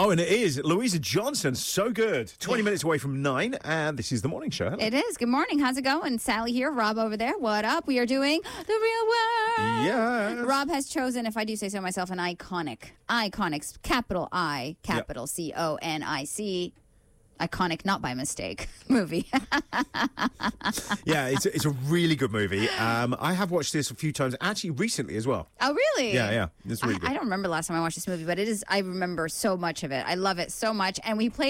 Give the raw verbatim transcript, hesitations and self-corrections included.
Oh, and it is. Louisa Johnson, so good. twenty yeah. minutes away from nine, and this is The Morning Show. Hello. It is. Good morning. How's it going? Sally here. Rob over there. What up? We are doing The Real World. Yes. Rob has chosen, if I do say so myself, an iconic, iconic, capital I, capital yep. C O N I C, iconic, not by mistake, movie. Yeah, it's a, it's a really good movie. Um, I have watched this a few times, actually recently as well. Oh, really? Yeah, yeah. It's really I, good. I don't remember last time I watched this movie, but it is. I remember so much of it. I love it so much. And we played